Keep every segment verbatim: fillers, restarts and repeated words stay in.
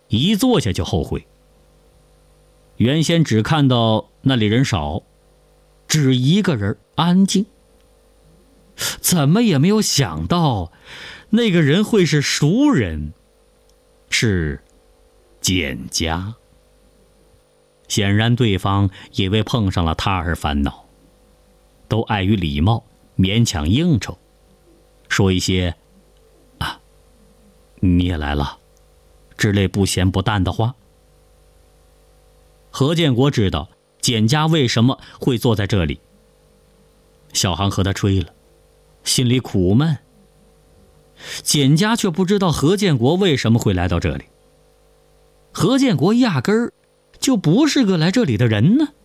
一坐下就后悔。原先只看到那里人少，只一个人安静，怎么也没有想到那个人会是熟人，是简家。显然对方也为碰上了他而烦恼，都碍于礼貌勉强应酬，说一些啊你也来了之类不咸不淡的话。何建国知道简家为什么会坐在这里，小航和他吹了，心里苦闷。简家却不知道何建国为什么会来到这里，何建国压根儿就不是个来这里的人呢。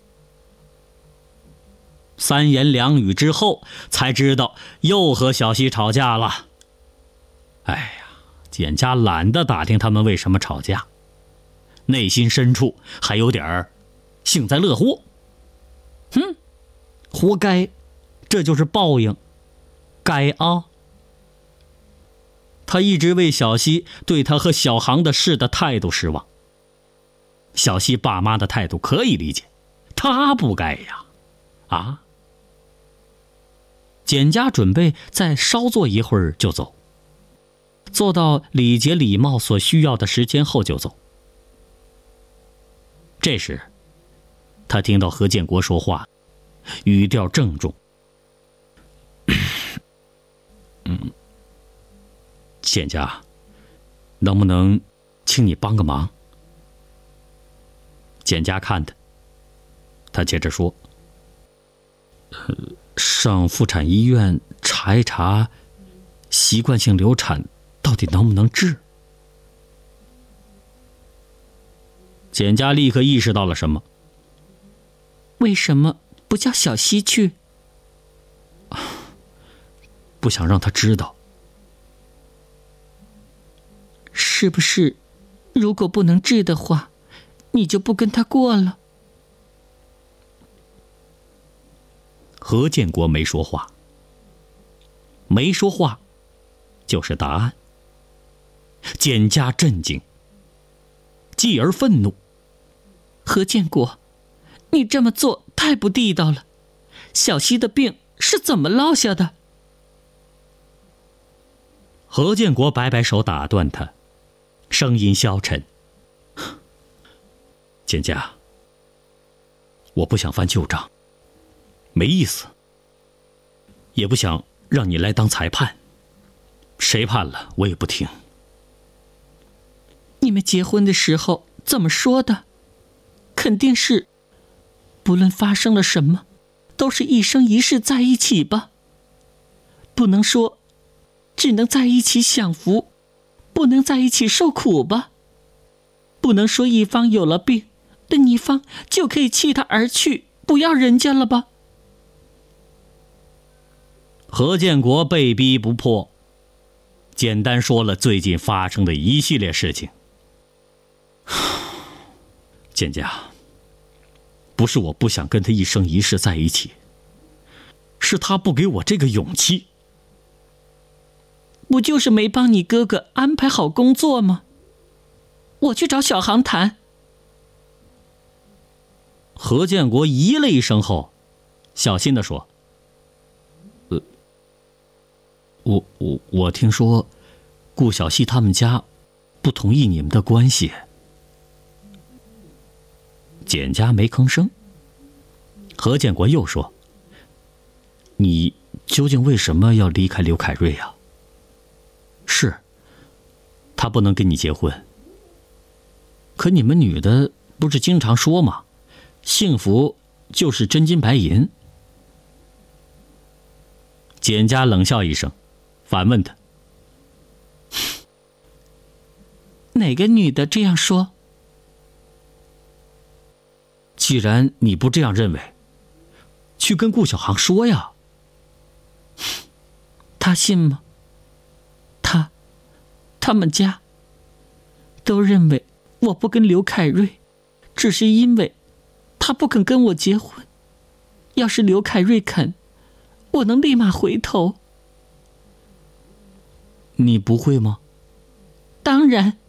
三言两语之后才知道又和小西吵架了。哎呀，简家懒得打听他们为什么吵架，内心深处还有点幸灾乐祸。哼，活该，这就是报应，该啊。他一直为小西对他和小航的事的态度失望。小西爸妈的态度可以理解，他不该呀。啊，简家准备再稍坐一会儿就走，做到礼节礼貌所需要的时间后就走。这时他听到何建国说话，语调郑重。嗯，简家，能不能请你帮个忙？简家看他，他接着说，呃，上妇产医院查一查习惯性流产到底能不能治。简家立刻意识到了什么。 为什么不叫小西去？ 不想让他知道。 是不是如果不能治的话，你就不跟他过了？ 何建国没说话，没说话就是答案。简家震惊，继而愤怒。 何建国，你这么做太不地道了，小西的病是怎么落下的？ 何建国摆摆手打断他，声音消沉。简家，我不想翻旧账，没意思，也不想让你来当裁判，谁判了我也不听。 你们结婚的时候怎么说的？肯定是不论发生了什么都是一生一世在一起吧，不能说只能在一起享福，不能在一起受苦吧，不能说一方有了病，另一方就可以弃他而去，不要人家了吧。 何建国被逼不破，简单说了最近发生的一系列事情。简家，不是我不想跟他一生一世在一起，是他不给我这个勇气。 不就是没帮你哥哥安排好工作吗？我去找小航谈。 何建国咦了一声后，小心地说：“呃，我我我听说，顾小西他们家不同意你们的关系。”简家没吭声。何建国又说：“你究竟为什么要离开刘凯瑞啊？是，他不能跟你结婚。可你们女的不是经常说吗？幸福就是真金白银。”简家冷笑一声，反问他：“ 哪个女的这样说？” 既然你不这样认为，去跟顾小航说呀。 他信吗？他他们家都认为我不跟刘凯瑞只是因为他不肯跟我结婚，要是刘凯瑞肯，我能立马回头。 你不会吗？ 当然。